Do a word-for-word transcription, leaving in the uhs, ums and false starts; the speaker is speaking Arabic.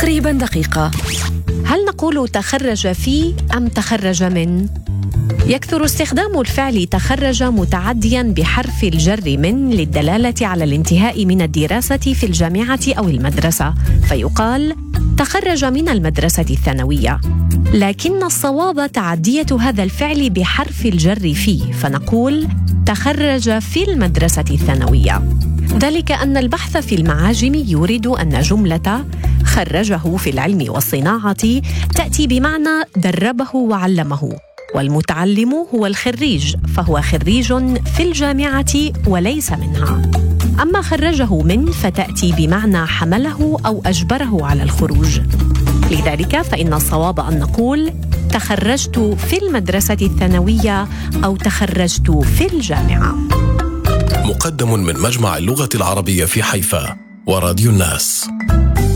تقريبا دقيقة. هل نقول تخرج في أم تخرج من؟ يكثر استخدام الفعل تخرج متعدياً بحرف الجر من للدلالة على الانتهاء من الدراسة في الجامعة أو المدرسة، فيقال تخرج من المدرسة الثانوية. لكن الصواب تعدية هذا الفعل بحرف الجر في، فنقول تخرج في المدرسة الثانوية، ذلك أن البحث في المعاجم يورد أن جملة خرجه في العلم والصناعة تأتي بمعنى دربه وعلمه، والمتعلم هو الخريج، فهو خريج في الجامعة وليس منها. أما خرجه من فتأتي بمعنى حمله أو أجبره على الخروج. لذلك فإن الصواب أن نقول تخرجت في المدرسة الثانوية أو تخرجت في الجامعة. مقدم من مجمع اللغة العربية في حيفا وراديو الناس.